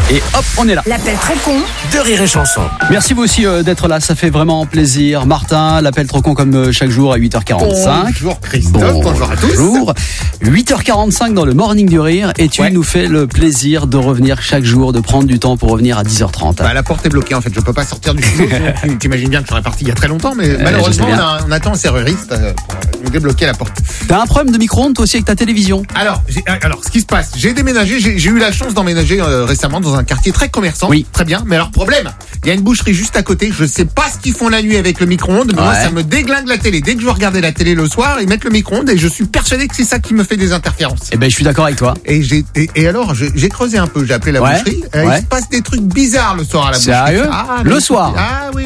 Et hop, on est là. L'appel trop con de Rire et Chanson. Merci vous aussi d'être là, ça fait vraiment plaisir. Martin, l'appel trop con comme chaque jour à 8h45. Bonjour Christophe, bonjour à tous. Bonjour. 8h45 dans le Morning du Rire et tu nous fais le plaisir de revenir chaque jour, de prendre du temps pour revenir à 10h30. Bah, la porte est bloquée en fait, je peux pas sortir du studio. T'imagines bien que j'aurais parti il y a très longtemps, mais malheureusement on attend un serruriste pour nous débloquer la porte. T'as un problème de micro-ondes toi aussi avec ta télévision? Alors, ce qui se passe, j'ai déménagé, j'ai eu la chance d'emménager récemment dans un quartier très commerçant. Oui. Très bien, mais alors problème, il y a une boucherie juste à côté, je sais pas ce qu'ils font la nuit avec le micro-ondes, mais moi ça me déglingue la télé. Dès que je veux regarder la télé le soir, ils mettent le micro-ondes et je suis persuadé que c'est ça qui me fait des interférences. Eh ben je suis d'accord avec toi. Et alors, j'ai creusé un peu, j'ai appelé la boucherie, il se passe des trucs bizarres le soir à la boucherie. Sérieux? Ah, le soir? Ah oui.